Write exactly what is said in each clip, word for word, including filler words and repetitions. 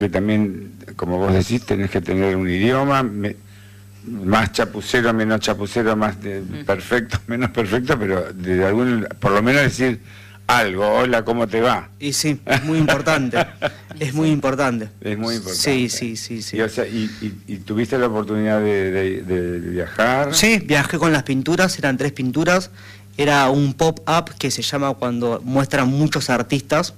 que también, como vos decís, tenés que tener un idioma, me, más chapucero, menos chapucero, más de, perfecto, menos perfecto, pero de algún, por lo menos decir algo, hola, ¿cómo te va? Y sí, es muy importante, es muy importante. Es muy importante. Sí, sí, sí. sí. Y, o sea, y, y, ¿Y tuviste la oportunidad de, de, de viajar? Sí, viajé con las pinturas, eran tres pinturas, era un pop-up que se llama cuando muestran muchos artistas,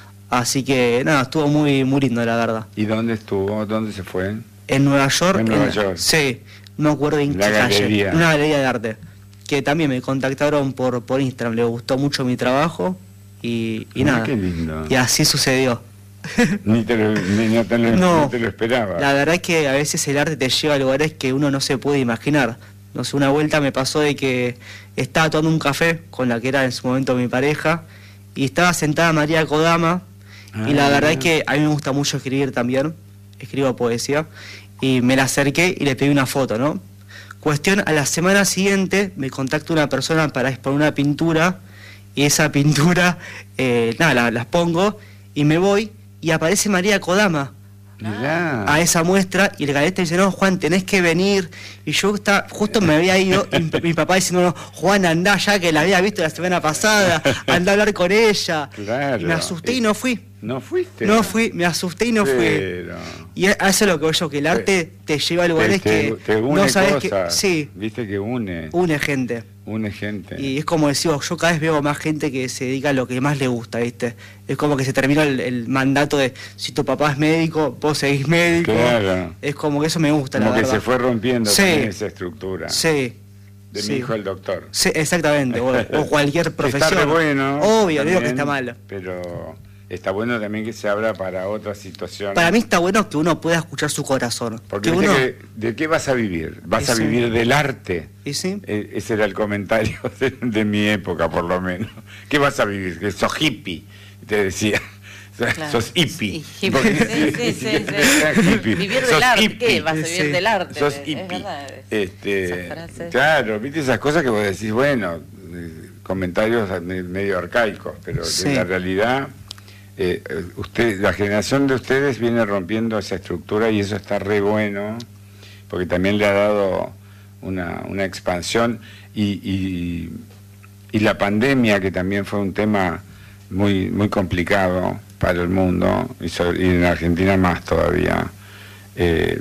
así que nada, estuvo muy, muy lindo la verdad. ¿Y dónde estuvo? ¿Dónde se fue? En Nueva York. En Nueva en, York. Sí, no me acuerdo en qué calle, una galería de arte, que también me contactaron por, por Instagram, le gustó mucho mi trabajo y, y nada, qué lindo. Y así sucedió. Ni te lo, ni, no, te lo, no, no te lo esperaba. La verdad es que a veces el arte te lleva a lugares que uno no se puede imaginar. No sé, una vuelta me pasó de que estaba tomando un café con la que era en su momento mi pareja y estaba sentada María Kodama ah, y la verdad es que a mí me gusta mucho escribir también, escribo poesía y me la acerqué y le pedí una foto, ¿no? Cuestión, a la semana siguiente me contacta una persona para exponer una pintura y esa pintura, eh, nada, la, las pongo y me voy y aparece María Kodama ah. a esa muestra y el galeta dice, no, Juan, tenés que venir. Y yo está, justo me había ido y mi, mi papá diciendo, no, Juan, andá ya que la había visto la semana pasada, andá a hablar con ella. Claro. Y me asusté y no fui. ¿No fuiste? No fui, me asusté y no Pero... fui. Y a eso es lo que veo yo, que el arte te, te lleva a lugares te, te, que te une no sabes cosas. que... Sí. Viste que une. Une gente. Une gente. Y es como decimos, yo cada vez veo más gente que se dedica a lo que más le gusta, ¿viste? Es como que se terminó el, el mandato de si tu papá es médico, vos seguís médico. Claro. Es como que eso me gusta, como la verdad. Como que se fue rompiendo sí. también esa estructura. Sí. De sí. mi hijo el doctor. Sí, exactamente. O, o cualquier profesión. Está re bueno. Obvio, también, digo que está mal. Pero... está bueno también que se abra para otras situaciones. Para mí está bueno que uno pueda escuchar su corazón. Porque que uno... que, ¿de qué vas a vivir? ¿Vas ¿sí? a vivir del arte? ¿Y sí? Eh, ese era el comentario de, de mi época, por lo menos. ¿Qué vas a vivir? Que sos hippie, te decía. Claro. Sos hippie. Sí, sí, sí, sí, sí. Hippie. Vivir del sos arte, hippie. ¿qué? Vas a vivir sí. del arte. Sos es hippie. Verdad, este, claro, viste esas cosas que vos decís, bueno, comentarios medio arcaicos, pero sí. en la realidad... Eh, usted, la generación de ustedes viene rompiendo esa estructura y eso está re bueno porque también le ha dado una, una expansión y, y, y la pandemia, que también fue un tema muy, muy complicado para el mundo y, sobre, y en Argentina más todavía, eh,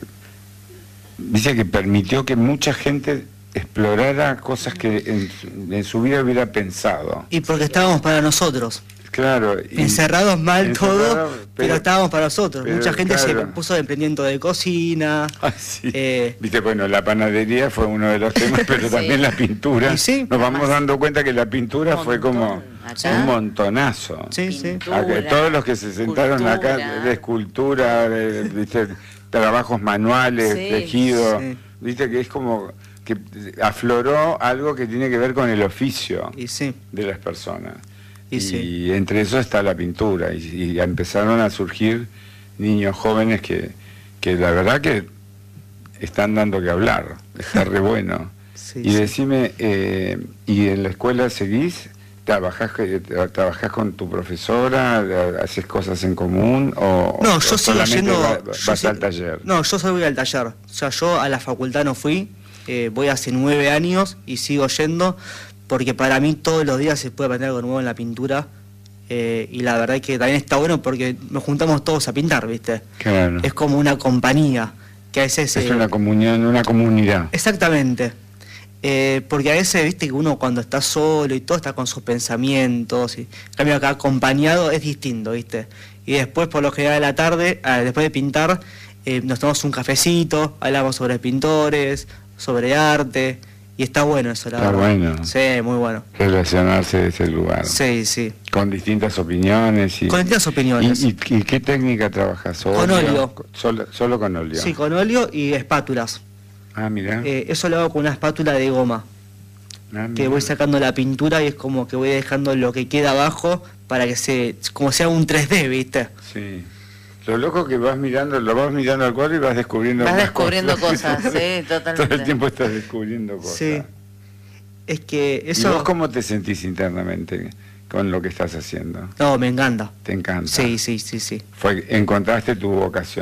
dice que permitió que mucha gente explorara cosas que en, en su vida hubiera pensado. Y porque estábamos para nosotros. Claro. Y encerrados mal encerrado, todo, pero, pero estábamos para nosotros. Pero, mucha gente claro. se puso de emprendimiento de cocina. Ah, sí. eh, Viste, bueno, la panadería fue uno de los temas, pero sí. también la pintura. ¿Sí? Nos vamos dando cuenta que la pintura fue como acá. un montonazo. Sí, sí. Acá, todos los que se sentaron cultura. acá, de escultura, de, viste, trabajos manuales, sí. tejido, sí. viste que es como que afloró algo que tiene que ver con el oficio y sí. de las personas. Y, y sí. entre eso está la pintura, y, y empezaron a surgir niños jóvenes que, que la verdad que están dando que hablar, está re bueno. Sí, y sí. decime, eh, ¿y en la escuela seguís? ¿Trabajás, ¿Trabajás con tu profesora? ¿Haces cosas en común? ¿O, no, o yo sigo yendo... vas, vas yo al taller? No, yo solo voy al taller. O sea, yo a la facultad no fui, eh, voy hace nueve años y sigo yendo... porque para mí todos los días se puede aprender algo nuevo en la pintura eh, y la verdad es que también está bueno porque nos juntamos todos a pintar, ¿viste? Claro. Es como una compañía, que a veces... Es eh, una comunión, una comunidad. Exactamente, eh, porque a veces, ¿viste? Que uno cuando está solo y todo está con sus pensamientos, y, en cambio acá acompañado es distinto, ¿viste? Y después por lo general de la tarde, eh, después de pintar, eh, nos tomamos un cafecito, hablamos sobre pintores, sobre arte... Y está bueno eso, la está verdad. Está bueno. Sí, muy bueno. Relacionarse de ese lugar. Sí, sí. Con distintas opiniones. Y, con distintas opiniones. ¿Y, y, y qué técnica trabajas? Con óleo. Solo, solo con óleo. Sí, con óleo y espátulas. Ah, mira. Eh, eso lo hago con una espátula de goma. Ah, que voy sacando la pintura y es como que voy dejando lo que queda abajo para que se, como sea un tres D, ¿viste? Sí. Lo loco que vas mirando, lo vas mirando al cuadro y vas descubriendo vas descubriendo cosas, cosas. sí, totalmente. Todo el tiempo estás descubriendo cosas. Sí. Es que eso... ¿Y vos cómo te sentís internamente? con lo que estás haciendo? No, me encanta. ¿Te encanta? Sí, sí, sí, sí. Fue, encontraste tu vocación.